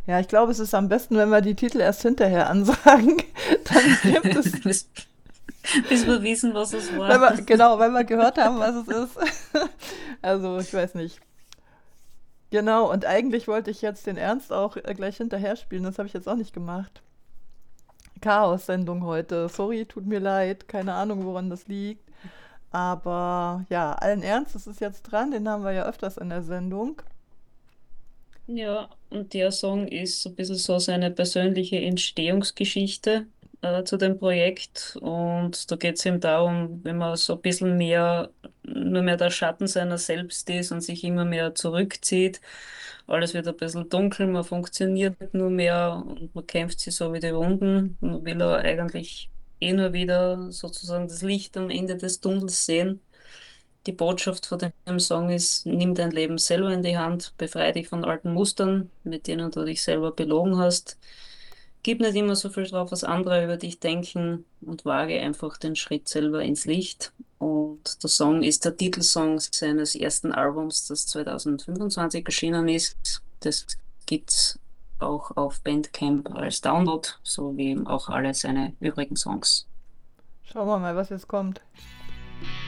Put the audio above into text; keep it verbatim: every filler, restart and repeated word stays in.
Ja, ich glaube, es ist am besten, wenn wir die Titel erst hinterher ansagen. Dann gibt es, bis, bis wir wissen, was es wenn war. wir, genau, wenn wir gehört haben, was es ist. Also, ich weiß nicht. Genau, und eigentlich wollte ich jetzt den Ernst auch äh, gleich hinterher spielen. Das habe ich jetzt auch nicht gemacht. Chaos-Sendung heute. Sorry, tut mir leid. Keine Ahnung, woran das liegt. Aber ja, allen Ernstes ist jetzt dran. Den haben wir ja öfters in der Sendung. Ja, und der Song ist so ein bisschen so seine persönliche Entstehungsgeschichte äh, zu dem Projekt. Und da geht es ihm darum, wenn man so ein bisschen mehr, nur mehr der Schatten seiner selbst ist und sich immer mehr zurückzieht. Alles wird ein bisschen dunkel, man funktioniert nur mehr und man kämpft sich so wie die Runden. Man will aber eigentlich eh nur wieder sozusagen das Licht am Ende des Tunnels sehen. Die Botschaft von dem Song ist, nimm dein Leben selber in die Hand, befreie dich von alten Mustern, mit denen du dich selber belogen hast. Gib nicht immer so viel drauf, was andere über dich denken und wage einfach den Schritt selber ins Licht. Und der Song ist der Titelsong seines ersten Albums, das zwanzig fünfundzwanzig erschienen ist. Das gibt's auch auf Bandcamp als Download, so wie auch alle seine übrigen Songs. Schauen wir mal, was jetzt kommt.